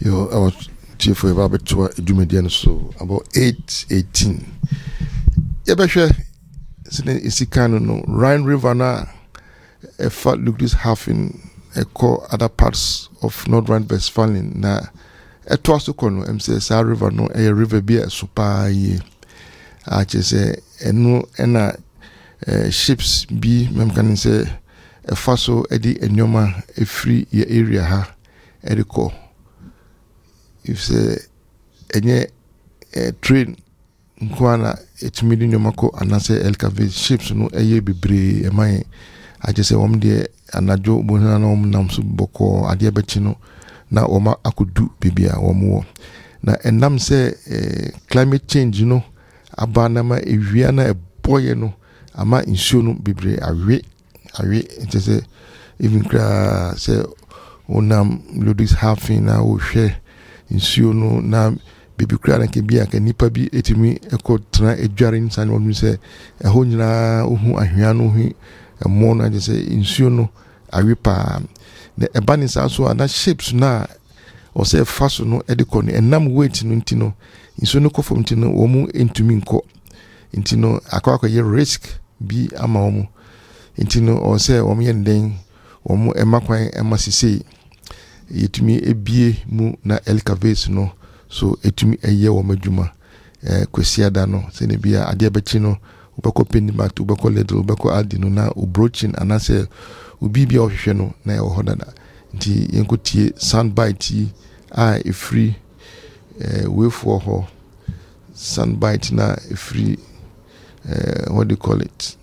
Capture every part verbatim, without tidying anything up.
Yo, I was chief for about two Dumedian so about eight eighteen. Yabasha Isikano no Rhine River na a fat look this half in a core other parts of North Rhine-Westphalia na a twasto kono M C S R River no a river be a super ye. I just say no ena ships be memkan say a faso edi enyoma a free ye area ha ediko. If say any train nkwana etumidi nyomako anase elkave ships no eye bebre emai I just say wom de anajo bonana no namso boko ade bechi no na oma akudu bibia wom na enam say climate change no abana ma ewia na eboye no ama insuo no bebre awe awe it say even kra say onam lodis halfin na wo hwe insuo no na bibi kura na ke bia ka nipa bi etimi ekọ tra edware nsan wonu se eho nyina ohu ahwea no hu emo na je se insuo no awipa na ebani sa so ana shapes na o se faso no ediko no enam weight no ntino insuo no kofom ntino wo mu entumi nko ntino akwa akwa ye risk bi ama wo mu ntino o se wo mu ye nden wo mu emakwan emasisi yetumi ebie mu na elkaves no so etumi eye wo madwuma eh kwesiada no se ne bia ade abechi no ubeko pennymark ubeko ledel ubeko aldi no na ubroaching anase ubibia ohwehwe no na e ho dada nti yenkotie soundbite a e free eh way for ho soundbite na e free eh what do you call it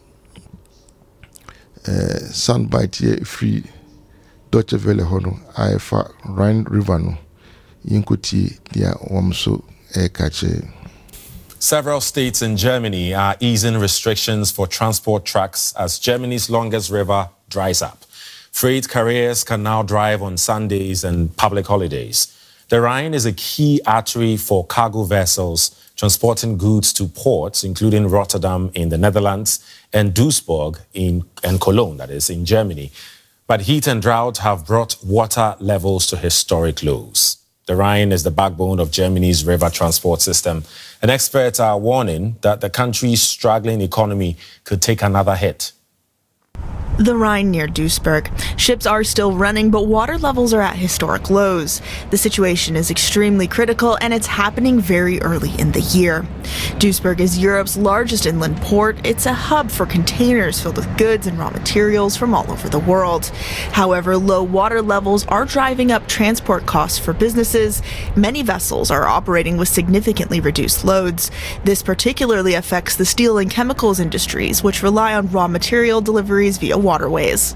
eh soundbite e free Deutsche Welle hono aifa Rhine River no yinkoti dia wamso e kache. Several states in Germany are easing restrictions for transport trucks as Germany's longest river dries up. Freight carriers can now drive on Sundays and public holidays. The Rhine is a key artery for cargo vessels transporting goods to ports, including Rotterdam in the Netherlands and Duisburg in, and Cologne, that is, in Germany. But heat and drought have brought water levels to historic lows. The Rhine is the backbone of Germany's river transport system, and experts are warning that the country's struggling economy could take another hit. The Rhine near Duisburg. Ships are still running, but water levels are at historic lows. The situation is extremely critical, and it's happening very early in the year. Duisburg is Europe's largest inland port. It's a hub for containers filled with goods and raw materials from all over the world. However, low water levels are driving up transport costs for businesses. Many vessels are operating with significantly reduced loads. This particularly affects the steel and chemicals industries, which rely on raw material deliveries via waterways.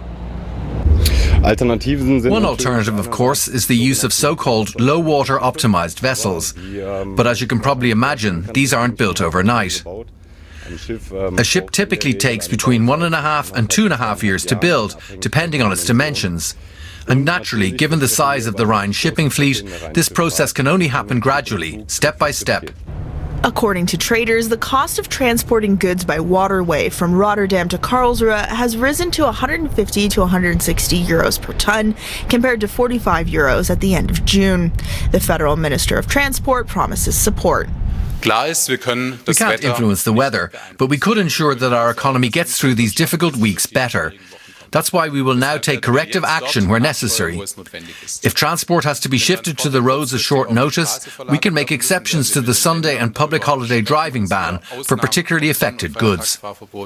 One alternative, of course, is the use of so-called low-water optimized vessels. But as you can probably imagine, these aren't built overnight. A ship typically takes between one and a half and two and a half years to build, depending on its dimensions. And naturally, given the size of the Rhine shipping fleet, this process can only happen gradually, step by step. According to traders, the cost of transporting goods by waterway from Rotterdam to Karlsruhe has risen to one hundred fifty to one hundred sixty euros per ton, compared to forty-five euros at the end of June. The Federal Minister of Transport promises support. We can't influence the weather, but we could ensure that our economy gets through these difficult weeks better. That's why we will now take corrective action where necessary. If transport has to be shifted to the roads at short notice, we can make exceptions to the Sunday and public holiday driving ban for particularly affected goods.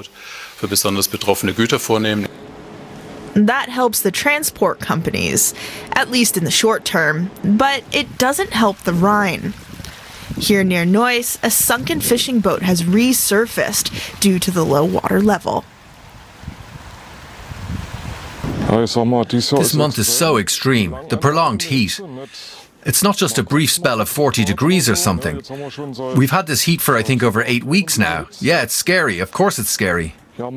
That helps the transport companies, at least in the short term, but it doesn't help the Rhine. Here near Neuss, a sunken fishing boat has resurfaced due to the low water level. This month is so extreme, the prolonged heat. It's not just a brief spell of forty degrees or something. We've had this heat for, I think, over eight weeks now. Yeah, it's scary. Of course it's scary.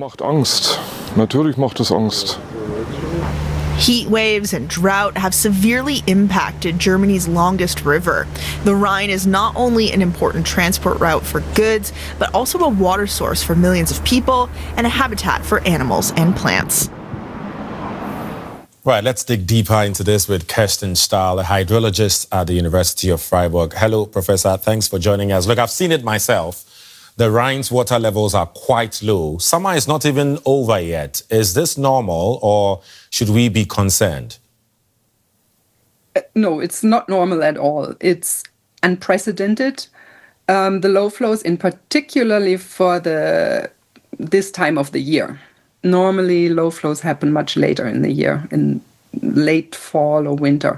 Heat waves and drought have severely impacted Germany's longest river. The Rhine is not only an important transport route for goods, but also a water source for millions of people and a habitat for animals and plants. Right, let's dig deeper into this with Kerstin Stahl, a hydrologist at the University of Freiburg. Hello, Professor. Thanks for joining us. Look, I've seen it myself. The Rhine's water levels are quite low. Summer is not even over yet. Is this normal, or should we be concerned? Uh, no, it's not normal at all. It's unprecedented. Um, the low flows, in particularly for the this time of the year. Normally, low flows happen much later in the year, in late fall or winter.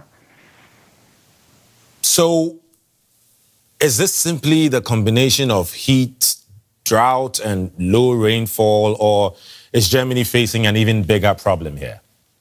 So, is this simply the combination of heat, drought, and low rainfall, or is Germany facing an even bigger problem here?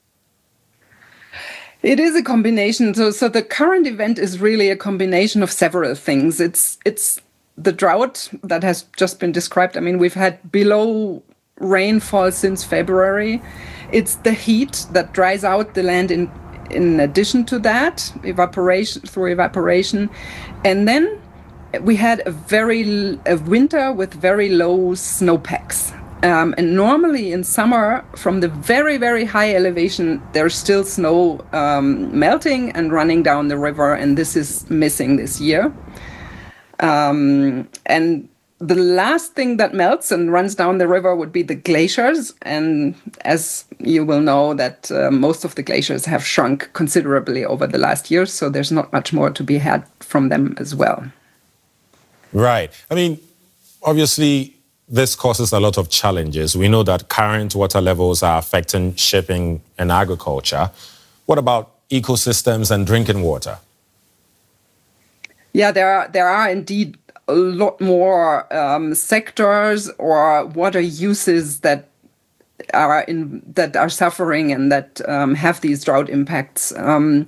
It is a combination. So, so the current event is really a combination of several things. It's it's the drought that has just been described. I mean, we've had below rainfall since February. It's the heat that dries out the land in in addition to that, evaporation through evaporation. And then we had a very a winter with very low snowpacks. Um, and normally in summer, from the very, very high elevation, there's still snow um, melting and running down the river, and this is missing this year. Um, and the last thing that melts and runs down the river would be the glaciers. And as you will know, that uh, most of the glaciers have shrunk considerably over the last years, so there's not much more to be had from them as well. Right. I mean, obviously, this causes a lot of challenges. We know that current water levels are affecting shipping and agriculture. What about ecosystems and drinking water? Yeah, there are, there are indeed a lot more um, sectors or water uses that are in that are suffering and that um, have these drought impacts. Um,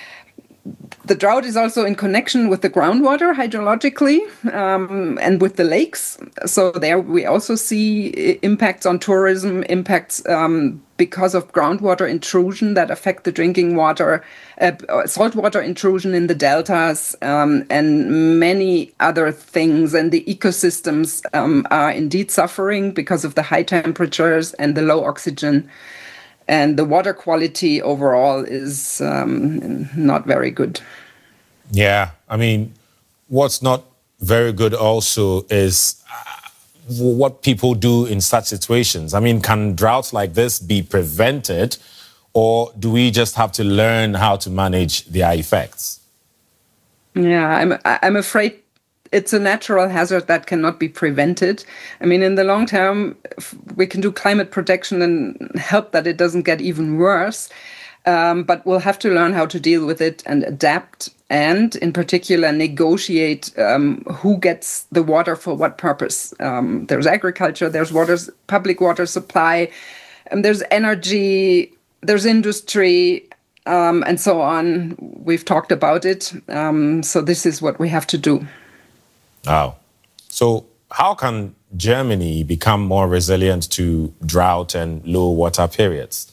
the drought is also in connection with the groundwater hydrologically um, and with the lakes. So there we also see impacts on tourism, impacts um, because of groundwater intrusion that affect the drinking water, uh, saltwater intrusion in the deltas, um, and many other things. And the ecosystems um, are indeed suffering because of the high temperatures and the low oxygen. And the water quality overall is um, not very good. Yeah, I mean, what's not very good also is uh, what people do in such situations. I mean, can droughts like this be prevented, or do we just have to learn how to manage their effects? Yeah, I'm, I'm afraid it's a natural hazard that cannot be prevented. I mean, in the long term, we can do climate protection and help that it doesn't get even worse. Um, but we'll have to learn how to deal with it and adapt and, in particular, negotiate um, who gets the water for what purpose. Um, there's agriculture, there's water, public water supply, and there's energy, there's industry, um, and so on. We've talked about it. Um, so this is what we have to do. Wow. So how can Germany become more resilient to drought and low water periods?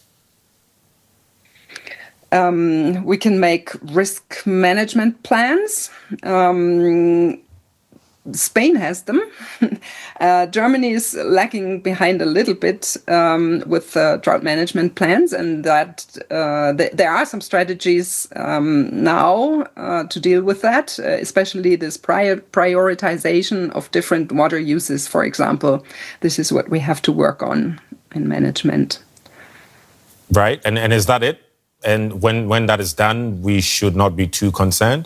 Um, we can make risk management plans. Um, Spain has them. uh, Germany is lagging behind a little bit um, with uh, drought management plans, and that uh, th- there are some strategies um, now uh, to deal with that, uh, especially this prior prioritization of different water uses, for example. This is what we have to work on in management. Right, and, and is that it? And when, when that is done, we should not be too concerned?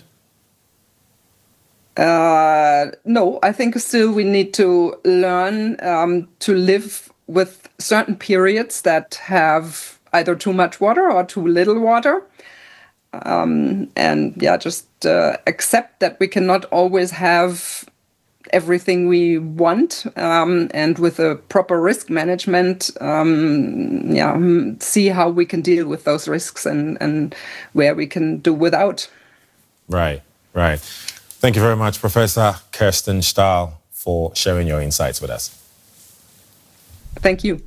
Uh, no, I think still we need to learn um, to live with certain periods that have either too much water or too little water. Um, and yeah, just uh, accept that we cannot always have everything we want, um, and with a proper risk management, um, yeah, see how we can deal with those risks and, and where we can do without. Right, right. Thank you very much, Professor Kerstin Stahl, for sharing your insights with us. Thank you.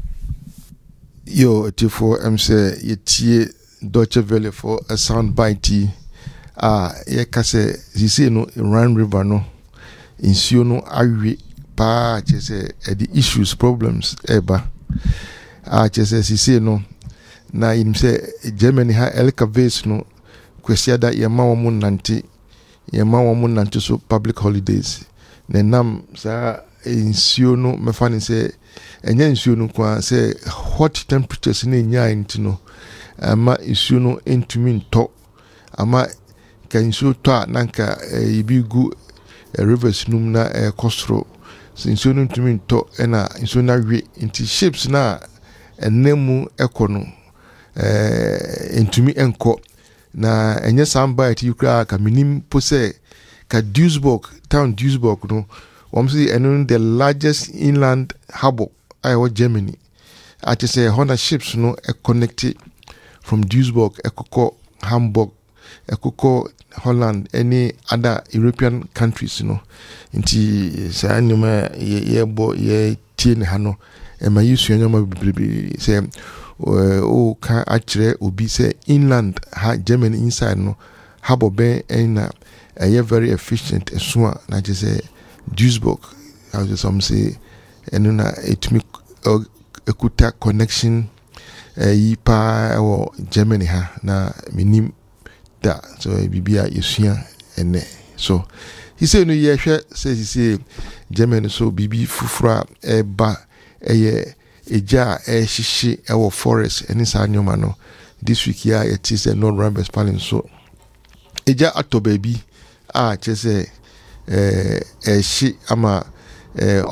Yo, for M C, you Deutsche Welle for a sound bite. Ah, yeah, cause you see no Rhine River no. Insuo no awi pa chese the issues problems eba ah chese sisi no na yim say Germany ha elka vase no kwesi da ye ma wo mu nante ye ma wo mu nante so public holidays na nam sa nsuo no mefa ne say enye nsuo no kwa say hot temperatures na nya intino ama nsuo no entumi nto ama ka nsuo to a nanka ibi gu rivers num na kostro nsuo no entumi nto na nsuo na hwe inti ships na enemu ekono eh entumi enko na enye samba eti ukra ka minim pose ka Duisburg town Duisburg no wamsi enu the largest inland harbor I Germany at say Honda ships no e connected from Duisburg ekoko Hamburg ekoko Holland any other European countries you know inti say anima ye bo ye tin ha no e ma yisu anyama biblibi say o ka akire obi say inland ha Germany inside no harbor ben na e very efficient so na just say Duisburg I was some say enu na etimi ekuta connection yi pa or Germany ha na minim da so bibia yesua ene so he say no ye hwe say he say Germany so bibi fufura e ba eye eja e hihye e wo forest eni sa nyoma no this week ya it is a North Rhine-Westphalen so eja ato baby a chese eh eh shi ama eh